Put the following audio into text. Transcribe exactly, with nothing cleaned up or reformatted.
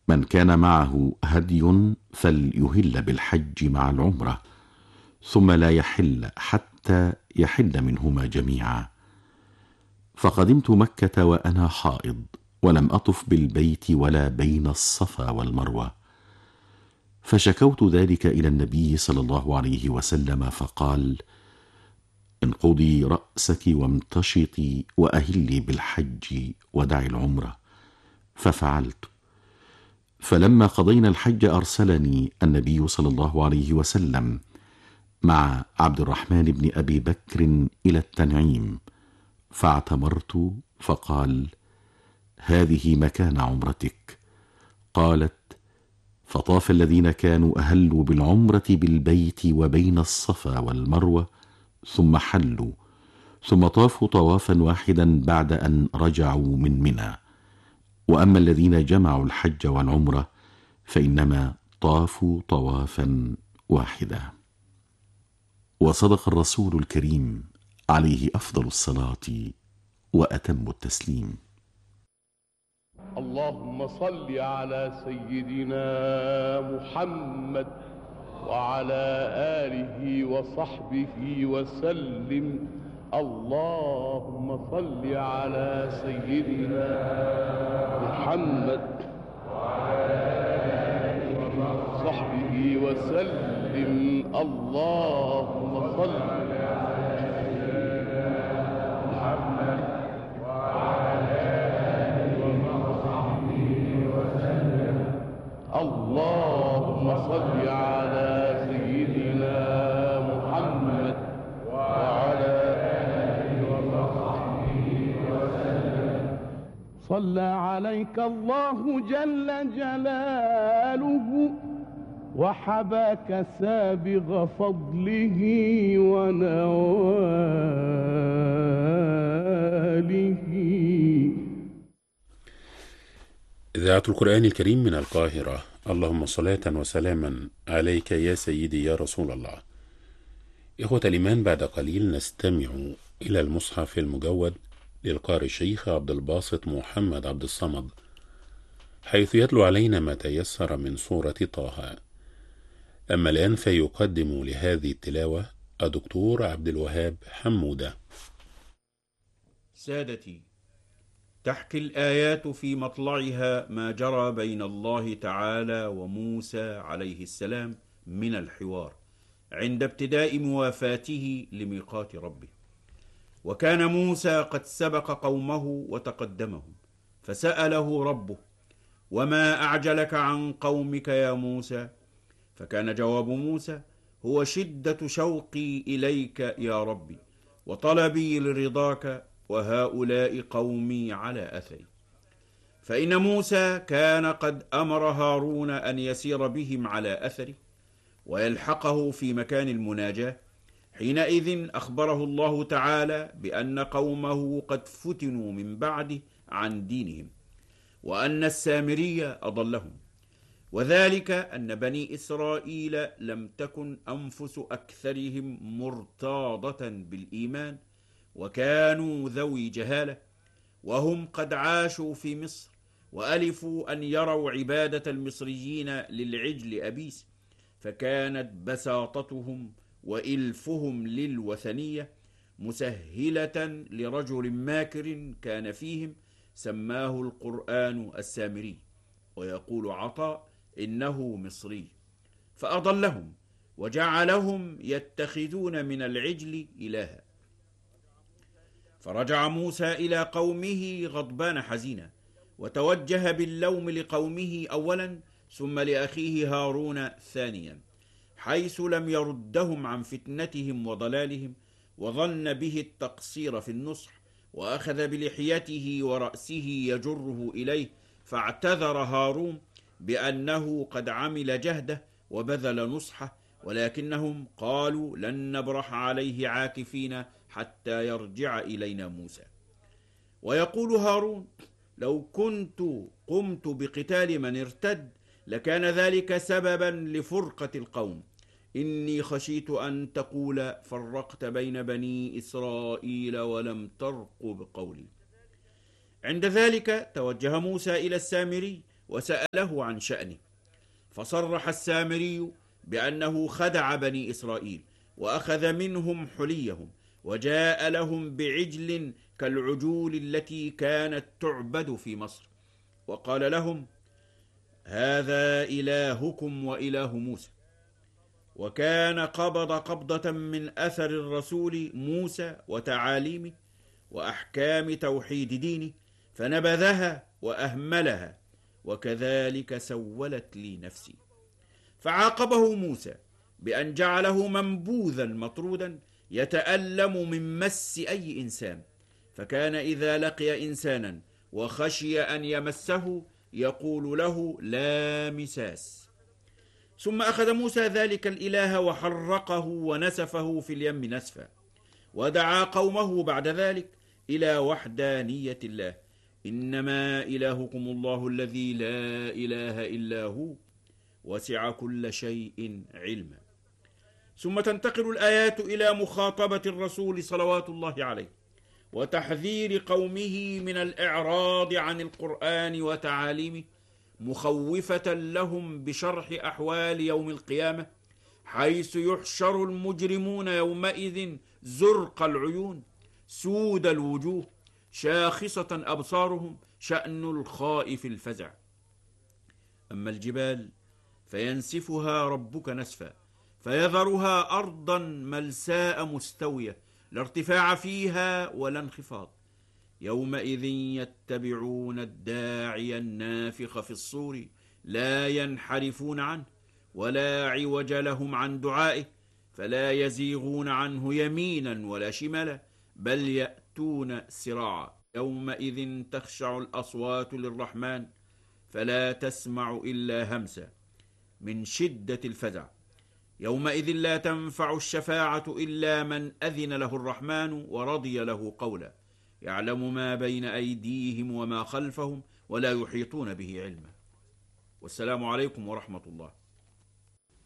من كان معه هدي فليهل بالحج مع العمرة، ثم لا يحل حتى يحل منهما جميعا. فقدمت مكة وأنا حائض، ولم أطف بالبيت ولا بين الصفا والمروة، فشكوت ذلك إلى النبي صلى الله عليه وسلم، فقال: انقضي رأسك وامتشطي وأهلي بالحج ودعي العمرة. ففعلت. فلما قضينا الحج أرسلني النبي صلى الله عليه وسلم مع عبد الرحمن بن أبي بكر إلى التنعيم، فاعتمرت، فقال: هذه مكان عمرتك. قالت: فطاف الذين كانوا أهلوا بالعمرة بالبيت وبين الصفا والمروة، ثم حلوا، ثم طافوا طوافا واحدا بعد أن رجعوا من منى. وأما الذين جمعوا الحج والعمرة فإنما طافوا طوافا واحدا. وصدق الرسول الكريم عليه أفضل الصلاة وأتم التسليم. اللهم صل على سيدنا محمد وعلى آله وصحبه وسلم. اللهم صل على سيدنا محمد وعلى آله وصحبه وسلم. اللهم صل على سيدنا محمد وعلى آله وصحبه وسلم. اللهم صل على سيدنا محمد وعلى آله وصحبه وسلم. صلى عليك الله جل جلاله وحباك سابغ فضله ونواله. إذاعة القرآن الكريم من القاهرة. اللهم صلاة وسلاما عليك يا سيدي يا رسول الله. إخوة الإيمان، بعد قليل نستمع إلى المصحف المجود للقارئ الشيخ عبد الباسط محمد عبد الصمد، حيث يتلو علينا ما تيسر من سورة طه. أما الآن فيقدم لهذه التلاوة الدكتور عبد الوهاب حمودة. سادتي، تحكي الآيات في مطلعها ما جرى بين الله تعالى وموسى عليه السلام من الحوار عند ابتداء موافاته لميقات ربه. وكان موسى قد سبق قومه وتقدمهم، فسأله ربه: وما أعجلك عن قومك يا موسى؟ فكان جواب موسى: هو شدة شوقي إليك يا ربي، وطلبي لرضاك، وهؤلاء قومي على أثري. فإن موسى كان قد أمر هارون أن يسير بهم على أثره ويلحقه في مكان المناجاة. حينئذ أخبره الله تعالى بأن قومه قد فتنوا من بعده عن دينهم، وأن السامري أضلهم، وذلك أن بني إسرائيل لم تكن أنفس أكثرهم مرتاضة بالإيمان، وكانوا ذوي جهالة، وهم قد عاشوا في مصر وألفوا أن يروا عبادة المصريين للعجل أبيس، فكانت بساطتهم وإلفهم للوثنية مسهلة لرجل ماكر كان فيهم سماه القرآن السامري، ويقول عطاء إنه مصري، فأضلهم وجعلهم يتخذون من العجل إلها. فرجع موسى إلى قومه غضبان حزينا، وتوجه باللوم لقومه أولا ثم لأخيه هارون ثانيا، حيث لم يردهم عن فتنتهم وضلالهم، وظن به التقصير في النصح، وأخذ بلحيته ورأسه يجره إليه، فاعتذر هارون بأنه قد عمل جهده وبذل نصحه، ولكنهم قالوا لن نبرح عليه عاكفين حتى يرجع إلينا موسى. ويقول هارون: لو كنت قمت بقتال من ارتد لكان ذلك سببا لفرقة القوم، إني خشيت أن تقول فرقت بين بني إسرائيل ولم ترقب قولي. عند ذلك توجه موسى إلى السامري وسأله عن شأنه، فصرح السامري بأنه خدع بني إسرائيل وأخذ منهم حليهم، وجاء لهم بعجل كالعجول التي كانت تعبد في مصر، وقال لهم: هذا إلهكم وإله موسى. وكان قبض قبضة من أثر الرسول موسى وتعاليمه وأحكام توحيد دينه، فنبذها وأهملها، وكذلك سولت لي نفسي. فعاقبه موسى بأن جعله منبوذا مطرودا يتألم من مس أي إنسان، فكان إذا لقي إنسانا وخشي أن يمسه يقول له: لا مساس. ثم أخذ موسى ذلك الإله وحرقه ونسفه في اليم نسفا، ودعا قومه بعد ذلك إلى وحدانية الله: إنما إلهكم الله الذي لا إله إلا هو وسع كل شيء علما. ثم تنتقل الآيات إلى مخاطبة الرسول صلوات الله عليه وتحذير قومه من الإعراض عن القرآن وتعاليمه، مخوفة لهم بشرح أحوال يوم القيامة، حيث يحشر المجرمون يومئذ زرق العيون سود الوجوه شاخصة أبصارهم شأن الخائف الفزع. أما الجبال فينسفها ربك نسفا فيذرها أرضا ملساء مستوية، لا ارتفاع فيها ولا انخفاض. يومئذ يتبعون الداعي النافخ في الصور لا ينحرفون عنه ولا عوج لهم عن دعائه، فلا يزيغون عنه يمينا ولا شمالا، بل يأتون سراعا. يومئذ تخشع الأصوات للرحمن فلا تسمع إلا همسا من شدة الفزع. يومئذ لا تنفع الشفاعة إلا من أذن له الرحمن ورضي له قولا، يعلم ما بين أيديهم وما خلفهم ولا يحيطون به علما. والسلام عليكم ورحمة الله.